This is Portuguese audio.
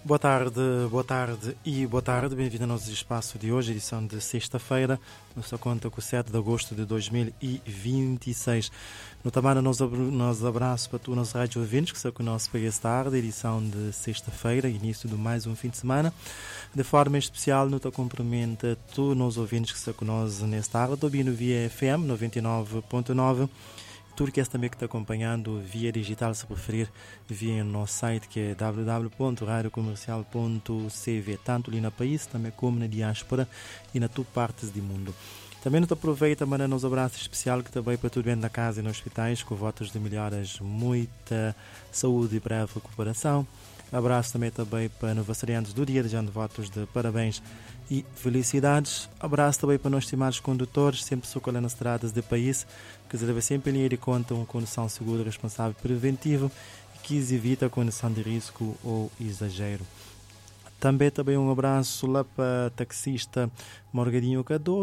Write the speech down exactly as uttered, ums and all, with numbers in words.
Boa tarde, boa tarde e boa tarde. Bem-vindo ao nosso espaço de hoje, edição de sexta-feira. Nossa conta com sete de agosto de dois mil e vinte e seis. No Tamara, nós, nós abraço para todos os rádio ouvintes que são conosco para esta tarde, edição de sexta-feira, início de mais um fim de semana. De forma especial, não te cumprimento a todos os ouvintes que são conosco nesta tarde, ouvindo via F M noventa e nove ponto nove. Tudo que é também que está acompanhando via digital, se preferir, via no nosso site que é w w w ponto radio comercial ponto c v, tanto ali no país, também como na diáspora e na todas partes do mundo. Também nos aproveita para nos abraço especial que também para tudo bem na casa e nos hospitais, com votos de melhoras, muita saúde e breve recuperação. Abraço também, também para aniversariantes do dia, desejando votos de parabéns e felicidades. Abraço também para nós estimados condutores, sempre socorrendo nas estradas do país, que se deve sempre ir em conta uma condução segura, responsável e preventiva e que evita a condição de risco ou exagero. Também, também um abraço lá para taxista Morgadinho Cardoso.